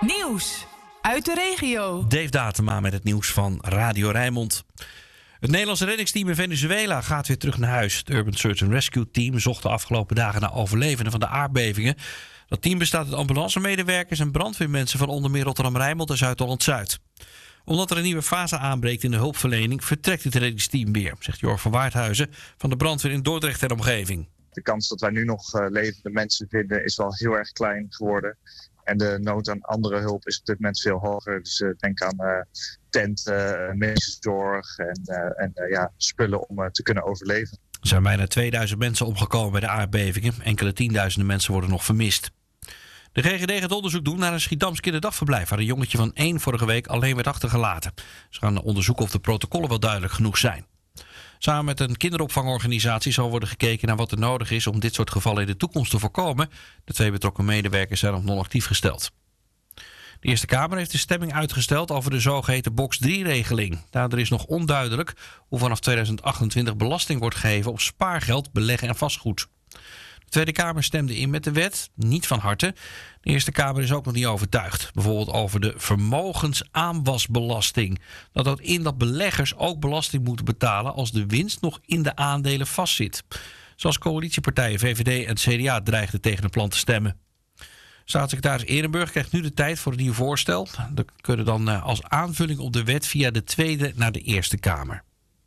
Nieuws uit de regio. Dave Datema met het nieuws van Radio Rijnmond. Het Nederlandse reddingsteam in Venezuela gaat weer terug naar huis. Het Urban Search and Rescue Team zocht de afgelopen dagen naar overlevenden van de aardbevingen. Dat team bestaat uit ambulancemedewerkers en brandweermensen van onder meer Rotterdam-Rijnmond en Zuid-Holland-Zuid. Omdat er een nieuwe fase aanbreekt in de hulpverlening, vertrekt het reddingsteam weer, zegt Jorg van Waardhuizen van de brandweer in Dordrecht en omgeving. De kans dat wij nu nog levende mensen vinden is wel heel erg klein geworden. En de nood aan andere hulp is op dit moment veel hoger. Dus denk aan tenten, medische zorg en spullen om te kunnen overleven. Er zijn bijna 2000 mensen omgekomen bij de aardbevingen. Enkele tienduizenden mensen worden nog vermist. De GGD gaat onderzoek doen naar een Schiedams kinderdagverblijf, waar een jongetje van 1 vorige week alleen werd achtergelaten. Ze gaan onderzoeken of de protocollen wel duidelijk genoeg zijn. Samen met een kinderopvangorganisatie zal worden gekeken naar wat er nodig is om dit soort gevallen in de toekomst te voorkomen. De 2 betrokken medewerkers zijn op non-actief gesteld. De Eerste Kamer heeft de stemming uitgesteld over de zogeheten box 3-regeling. Daardoor is nog onduidelijk hoe vanaf 2028 belasting wordt gegeven op spaargeld, beleggen en vastgoed. De Tweede Kamer stemde in met de wet, niet van harte. De Eerste Kamer is ook nog niet overtuigd. Bijvoorbeeld over de vermogensaanwasbelasting. Dat houdt in dat beleggers ook belasting moeten betalen als de winst nog in de aandelen vastzit. Zoals coalitiepartijen VVD en CDA dreigden tegen het plan te stemmen. Staatssecretaris Ehrenburg krijgt nu de tijd voor een nieuw voorstel. Dat kunnen dan als aanvulling op de wet via de Tweede naar de Eerste Kamer.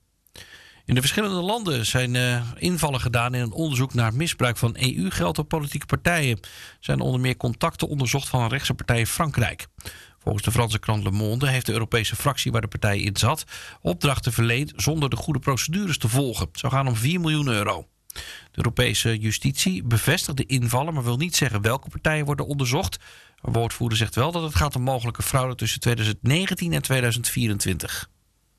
In de verschillende landen zijn invallen gedaan in een onderzoek naar misbruik van EU-geld door politieke partijen. Er zijn onder meer contacten onderzocht van een rechtse partij in Frankrijk. Volgens de Franse krant Le Monde heeft de Europese fractie waar de partij in zat opdrachten verleend zonder de goede procedures te volgen. Het zou gaan om €4 miljoen. De Europese justitie bevestigt de invallen, maar wil niet zeggen welke partijen worden onderzocht. Een woordvoerder zegt wel dat het gaat om mogelijke fraude tussen 2019 en 2024.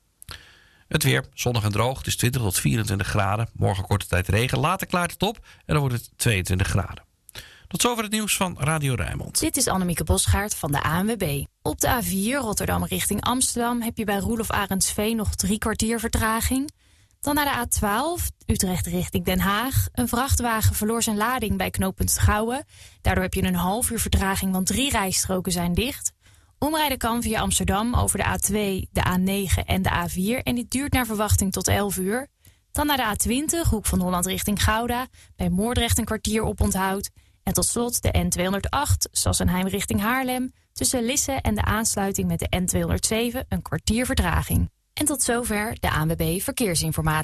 Het weer, zonnig en droog. Het is 20 tot 24 graden. Morgen korte tijd regen. Later klaart het op en dan wordt het 22 graden. Tot zover het nieuws van Radio Rijnmond. Dit is Annemieke Bosgaard van de ANWB. Op de A4 Rotterdam richting Amsterdam heb je bij Roelof Arendsveen nog 3 kwartier vertraging. Dan naar de A12, Utrecht richting Den Haag. Een vrachtwagen verloor zijn lading bij knooppunt Gouwen. Daardoor heb je een half uur vertraging, want 3 rijstroken zijn dicht. Omrijden kan via Amsterdam over de A2, de A9 en de A4. En dit duurt naar verwachting tot 11 uur. Dan naar de A20, Hoek van Holland richting Gouda. Bij Moordrecht een kwartier oponthoud. En tot slot de N208, Sassenheim richting Haarlem. Tussen Lisse en de aansluiting met de N207 een kwartier vertraging. En tot zover de ANWB Verkeersinformatie.